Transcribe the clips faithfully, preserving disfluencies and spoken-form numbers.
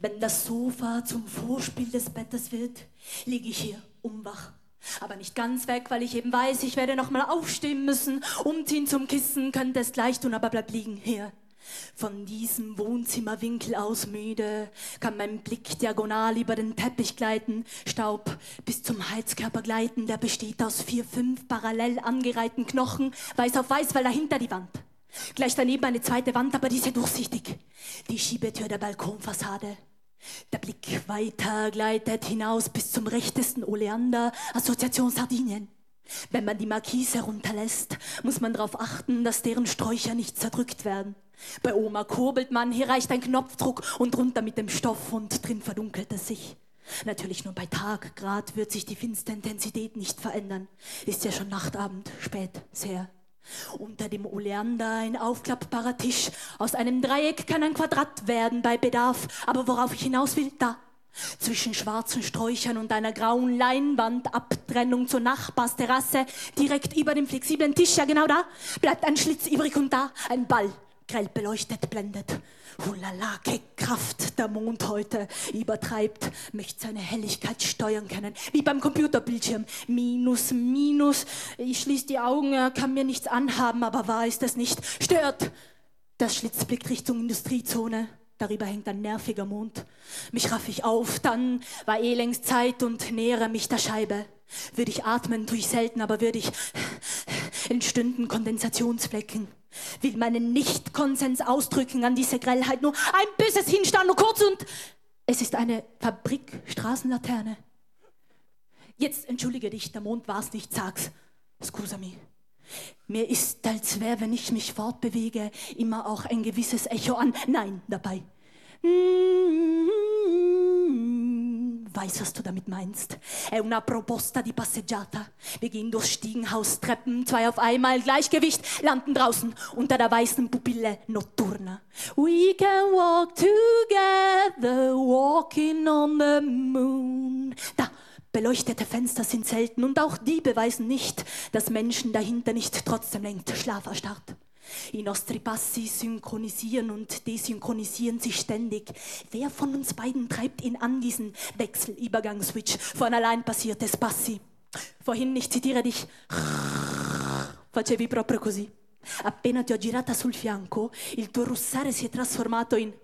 Wenn das Sofa zum Vorspiel des Bettes wird, liege ich hier unwach. Aber nicht ganz weg, weil ich eben weiß, ich werde noch mal aufstehen müssen. Umziehen zum Kissen könnte es gleich tun, aber bleib liegen hier. Von diesem Wohnzimmerwinkel aus müde kann mein Blick diagonal über den Teppich gleiten, Staub bis zum Heizkörper gleiten, der besteht aus vier, fünf parallel angereihten Knochen, weiß auf weiß, weil dahinter die Wand. Gleich daneben eine zweite Wand, aber die ist ja durchsichtig. Die Schiebetür der Balkonfassade. Der Blick weiter gleitet hinaus bis zum rechtesten Oleander, Assoziation Sardinien. Wenn man die Markise herunterlässt, muss man darauf achten, dass deren Sträucher nicht zerdrückt werden. Bei Oma kurbelt man, hier reicht ein Knopfdruck und runter mit dem Stoff und drin verdunkelt es sich. Natürlich nur bei Tag, grad wird sich die Finsterintensität nicht verändern. Ist ja schon Nachtabend, spät, sehr. Unter dem Oleander ein aufklappbarer Tisch. Aus einem Dreieck kann ein Quadrat werden bei Bedarf. Aber worauf ich hinaus will, da. Zwischen schwarzen Sträuchern und einer grauen Leinwand, Abtrennung zur Nachbarsterrasse, direkt über dem flexiblen Tisch, ja genau da, bleibt ein Schlitz übrig und da ein Ball, grell beleuchtet, blendet. Hulala, Kraft der Mond heute übertreibt, möchte seine Helligkeit steuern können, wie beim Computerbildschirm. Minus, Minus, ich schließe die Augen, er kann mir nichts anhaben, aber wahr ist es nicht. Stört! Der Schlitz blickt Richtung Industriezone. Darüber hängt ein nerviger Mond. Mich raff ich auf, dann war eh längst Zeit und nähere mich der Scheibe. Würde ich atmen, tue ich selten, aber würde ich entstünden Kondensationsflecken. Will meinen Nicht-Konsens ausdrücken an diese Grellheit. Nur ein böses Hinstarren, nur kurz und es ist eine Fabrikstraßenlaterne. Jetzt entschuldige dich, der Mond war's nicht, sag's. Scusami. Mir ist, als wäre, wenn ich mich fortbewege, immer auch ein gewisses Echo an Nein dabei. Weiß, was du damit meinst. È una proposta di passeggiata. Wir gehen durchs Stiegenhaus, Treppen, zwei auf einmal, Gleichgewicht, landen draußen unter der weißen Pupille notturna. We can walk together, walking on the moon. Da. Beleuchtete Fenster sind selten und auch die beweisen nicht, dass Menschen dahinter nicht trotzdem längst Schlaf erstarrt. I nostri passi synchronisieren und desynchronisieren sich ständig. Wer von uns beiden treibt ihn an, diesen Wechselübergang-Switch? Von allein passiert es passi. Vorhin, ich zitiere dich, facevi proprio così. Appena ti ho girata sul fianco, il tuo russare si è trasformato in...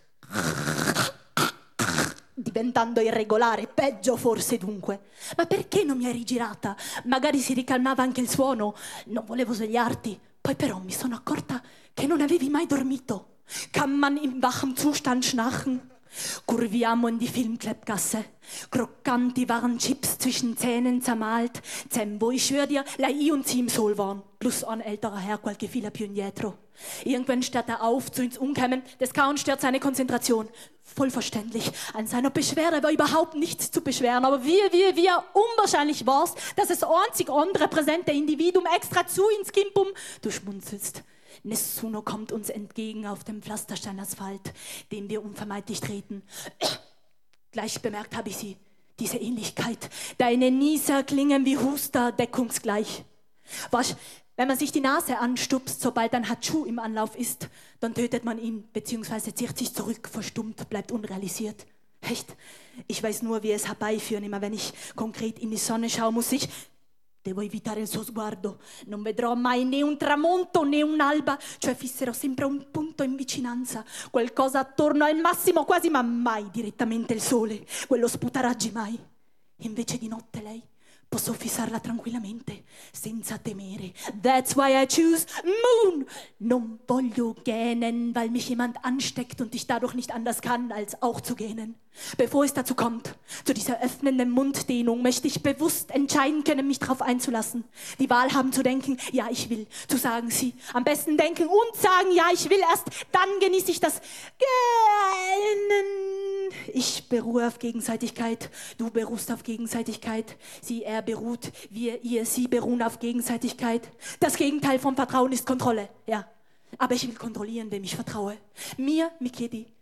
diventando irregolare, peggio forse dunque. Ma perché non mi hai rigirata? Magari si ricalmava anche il suono. Non volevo svegliarti. Poi però mi sono accorta che non avevi mai dormito. Kann man im wachen Zustand schnarchen? Curviamo in die Filmkleppgasse. Krokkanti waren Chips zwischen Zähnen zermalt. Zembo, ich schwör dir, lei io un Team soll waren. Plus ein älterer Herr, qualche fila più indietro. Irgendwann starrt er auf, zu ins Umkommen. Das Kauen stört seine Konzentration. Voll verständlich. An seiner Beschwerde war überhaupt nichts zu beschweren. Aber wie, wie, wie unwahrscheinlich war's, dass das einzig andere präsente Individuum extra zu ins Kimpum. Du schmunzelst. Nessuno kommt uns entgegen auf dem Pflastersteinasphalt, den wir unvermeidlich treten. Gleich bemerkt habe ich sie, diese Ähnlichkeit. Deine Nieser klingen wie Huster, deckungsgleich. Was, wenn man sich die Nase anstupst, sobald ein Hatschu im Anlauf ist, dann tötet man ihn, beziehungsweise zieht sich zurück, verstummt, bleibt unrealisiert. Echt? Ich weiß nur, wie es herbeiführen. Immer wenn ich konkret in die Sonne schaue, muss ich... Devo evitare il suo sguardo. Non vedrò mai né un tramonto né un'alba, cioè fisserò sempre un punto in vicinanza, qualcosa attorno al massimo quasi, ma mai direttamente il sole, quello sputaraggi mai. Invece di notte lei posso fissarla tranquillamente, senza temere. That's why I choose moon. Non voglio gähnen, weil mich jemand ansteckt und ich dadurch nicht anders kann, als auch zu gähnen. Bevor es dazu kommt, zu dieser öffnenden Munddehnung, möchte ich bewusst entscheiden können, mich darauf einzulassen. Die Wahl haben zu denken, ja, ich will, zu sagen sie. Am besten denken und sagen, ja, ich will, erst dann genieße ich das Gähnen. Ich beruhe auf Gegenseitigkeit, du beruhst auf Gegenseitigkeit, sie, er beruht, wir, ihr, sie beruhen auf Gegenseitigkeit. Das Gegenteil vom Vertrauen ist Kontrolle, ja. Aber ich will kontrollieren, wem ich vertraue. Mir, mi chiedi,